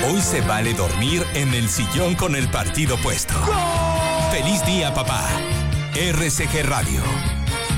Hoy se vale dormir en el sillón con el partido puesto. ¡Gol! ¡Feliz día, papá! RCG Radio.